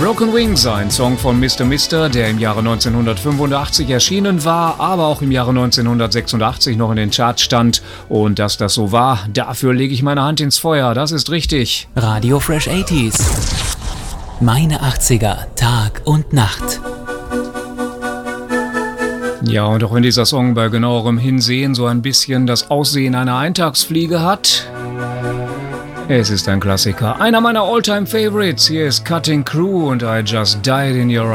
Broken Wings, ein Song von Mr. Mister, der im Jahre 1985 erschienen war, aber auch im Jahre 1986 noch in den Charts stand. Und dass das so war, dafür lege ich meine Hand ins Feuer, das ist richtig. Radio Fresh 80s. Meine 80er, Tag und Nacht. Ja, und auch wenn dieser Song bei genauerem Hinsehen so ein bisschen das Aussehen einer Eintagsfliege hat, es ist ein Klassiker. Einer meiner All-Time-Favorites. Hier ist Cutting Crew und I Just Died in Your